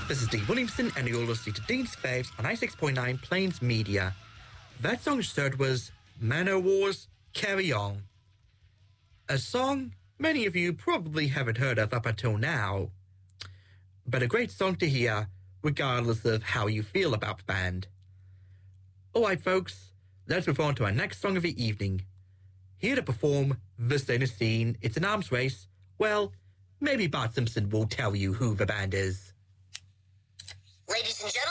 This is Dave Williamson, and you're listening to Dean's Faves on 96.9 Plains Media. That song's third was Manowar's Carry On. A song many of you probably haven't heard of up until now, but a great song to hear regardless of how you feel about the band. Alright folks, let's move on to our next song of the evening. Here to perform This Ain't a Scene, It's an Arms Race. Well, maybe Bart Simpson will tell you who the band is. Ladies and gentlemen,